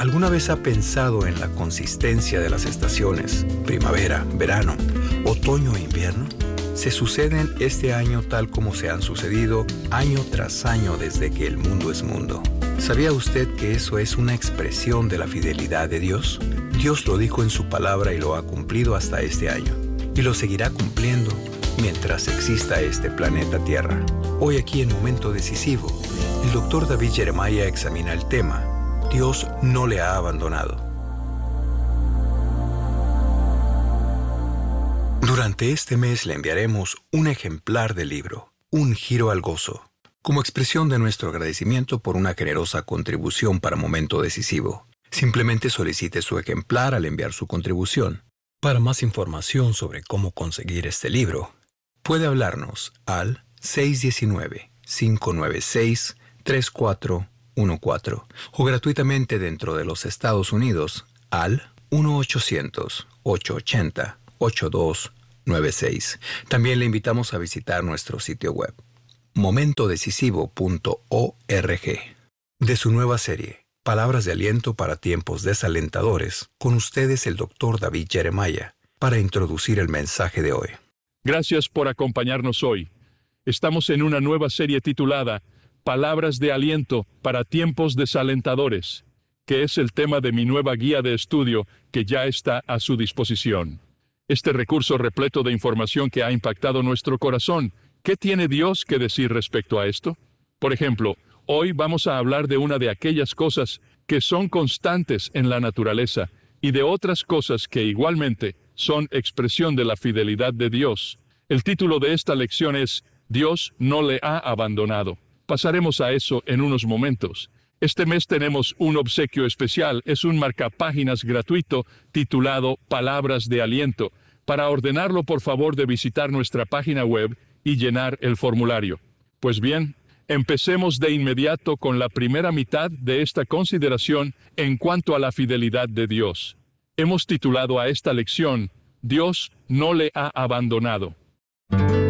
¿Alguna vez ha pensado en la consistencia de las estaciones, primavera, verano, otoño e invierno? Se suceden este año tal como se han sucedido año tras año desde que el mundo es mundo. ¿Sabía usted que eso es una expresión de la fidelidad de Dios? Dios lo dijo en su palabra y lo ha cumplido hasta este año. Y lo seguirá cumpliendo mientras exista este planeta Tierra. Hoy aquí en Momento Decisivo, el Dr. David Jeremiah examina el tema Dios no le ha abandonado. Durante este mes le enviaremos un ejemplar del libro, Un Giro al Gozo, como expresión de nuestro agradecimiento por una generosa contribución para Momento Decisivo. Simplemente solicite su ejemplar al enviar su contribución. Para más información sobre cómo conseguir este libro, puede hablarnos al 619-596-3414 o gratuitamente dentro de los Estados Unidos al 1-800-880-8296. También le invitamos a visitar nuestro sitio web, momentodecisivo.org. De su nueva serie, Palabras de Aliento para Tiempos Desalentadores, con ustedes el Dr. David Jeremiah, para introducir el mensaje de hoy. Gracias por acompañarnos hoy. Estamos en una nueva serie titulada Palabras de Aliento para Tiempos Desalentadores, que es el tema de mi nueva guía de estudio que ya está a su disposición. Este recurso repleto de información que ha impactado nuestro corazón, ¿qué tiene Dios que decir respecto a esto? Por ejemplo, hoy vamos a hablar de una de aquellas cosas que son constantes en la naturaleza y de otras cosas que igualmente son expresión de la fidelidad de Dios. El título de esta lección es Dios no le ha abandonado. Pasaremos a eso en unos momentos. Este mes tenemos un obsequio especial, es un marcapáginas gratuito titulado Palabras de Aliento. Para ordenarlo, por favor de visitar nuestra página web y llenar el formulario. Pues bien, empecemos de inmediato con la primera mitad de esta consideración en cuanto a la fidelidad de Dios. Hemos titulado a esta lección, Dios no le ha abandonado.